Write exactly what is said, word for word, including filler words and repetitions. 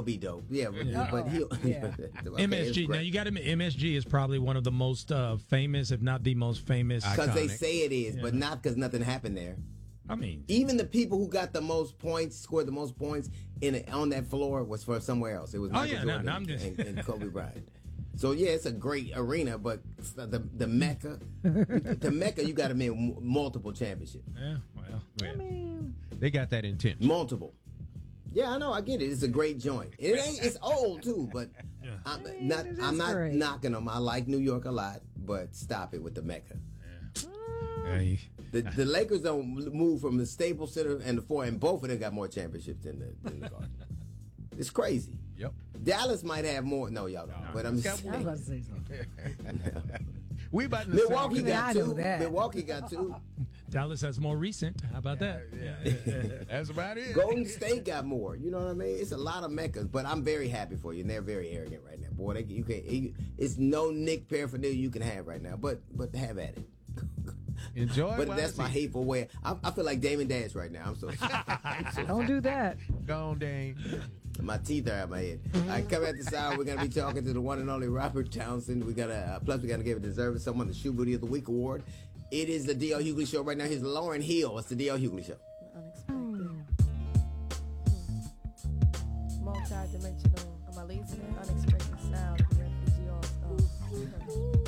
be dope. Yeah, but, Yeah. but he'll. Yeah. Okay, M S G. it's Now great. you got to admit, M S G is probably one of the most uh, famous, if not the most famous. Because they Iconic. say it is, Yeah. but not because nothing happened there. I mean, even the people who got the most points, scored the most points in it, on that floor was for somewhere else. It was Oh, Michael yeah, no, Jordan no, I'm just- and, and Kobe Bryant. So yeah, it's a great arena, but the the Mecca, the Mecca, you got to win multiple championships. Yeah, well, I mean, they got that intent. Multiple. Yeah, I know. I get it. It's a great joint. It ain't. It's old too, but Yeah. I'm I mean, not. it is I'm not great. knocking them. I like New York a lot, but stop it with the Mecca. yeah, he- The, the Lakers don't move from the Staples Center and the four, and both of them got more championships than the, than the Garden. It's crazy. Yep. Dallas might have more. No, y'all don't. But I'm just I was saying. about to say something. We about to Milwaukee Yeah, I got know two. that. Milwaukee got two. Dallas has more recent. How about that? That's about it. Golden State got more. You know what I mean? It's a lot of Meccas, but I'm very happy for you. And they're very arrogant right now, boy. They, you can. It's no Nick paraphernalia you can have right now, but but have at it. Enjoy. But while that's it's my here. hateful way. I, I feel like Damon Dash right now. I'm so. I'm so Don't do that. Go on, Dane. My teeth are out my head. All right, coming at this hour, we're going to be talking to the one and only Robert Townsend. We got to, uh, plus we got to give a deserving someone the Shoe Booty of the Week award. It is the D L Hughley Show right now. Here's Lauren Hill. It's the D L Hughley Show. Unexpected. Multi-dimensional. Am I listening? Unexpected sound of the refugee all star.